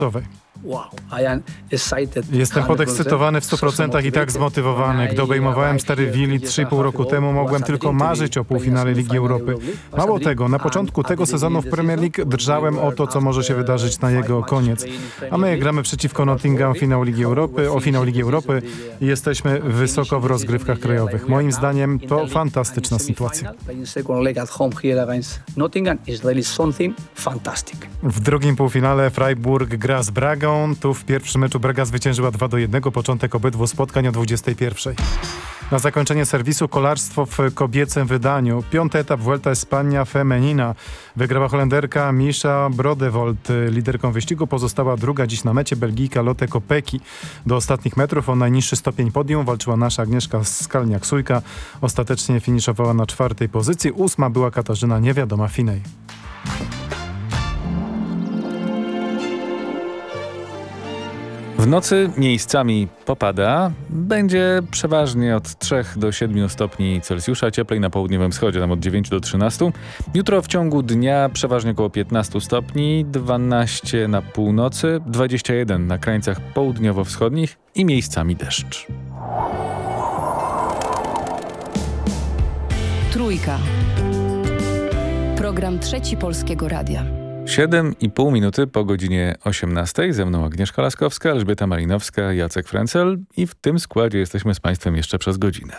Jestem podekscytowany w 100% i tak zmotywowany. Gdy obejmowałem Stary Willi 3,5 roku temu, mogłem tylko marzyć o półfinale Ligi Europy. Mało tego, na początku tego sezonu w Premier League drżałem o to, co może się wydarzyć na jego koniec. A my gramy przeciwko Nottingham o finał Ligi Europy i jesteśmy wysoko w rozgrywkach krajowych. Moim zdaniem to fantastyczna sytuacja. W drugim półfinale Freiburg gra z Bragą. Tu w pierwszym meczu Braga zwyciężyła 2-1. Początek obydwu spotkań o 21:00. Na zakończenie serwisu kolarstwo w kobiecym wydaniu. 5. etap Vuelta España Femenina. Wygrała Holenderka Mischa Brodewold. Liderką wyścigu pozostała druga dziś na mecie Belgijka Lotte Kopecky. Do ostatnich metrów o najniższy stopień podium walczyła nasza Agnieszka Skalniak-Sujka. Ostatecznie finiszowała na 4. pozycji. 8. była Katarzyna Niewiadoma-Finej. W nocy miejscami popada. Będzie przeważnie od 3 do 7 stopni Celsjusza, cieplej na południowym wschodzie, tam od 9 do 13. Jutro w ciągu dnia przeważnie około 15 stopni, 12 na północy, 21 na krańcach południowo-wschodnich i miejscami deszcz. Trójka. Program Trzeci Polskiego Radia. 7,5 minuty po godzinie 18. Ze mną Agnieszka Laskowska, Elżbieta Malinowska, Jacek Frencel i w tym składzie jesteśmy z Państwem jeszcze przez godzinę.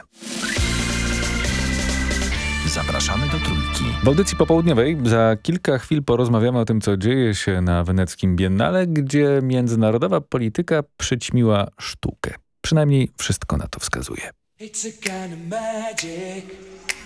Zapraszamy do Trójki. W audycji popołudniowej za kilka chwil porozmawiamy o tym, co dzieje się na weneckim Biennale, gdzie międzynarodowa polityka przyćmiła sztukę. Przynajmniej wszystko na to wskazuje. It's a kind of magic.